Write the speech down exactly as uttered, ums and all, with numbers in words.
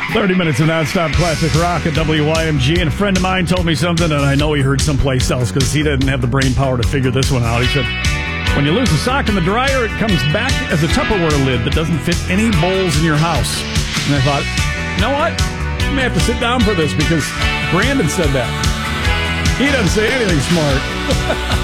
thirty minutes of nonstop classic rock at W Y M G, and a friend of mine told me something, and I know he heard someplace else because he didn't have the brain power to figure this one out. He said, when you lose a sock in the dryer, it comes back as a Tupperware lid that doesn't fit any bowls in your house. And I thought, you know what? I may have to sit down for this because Brandon said that. He doesn't say anything smart.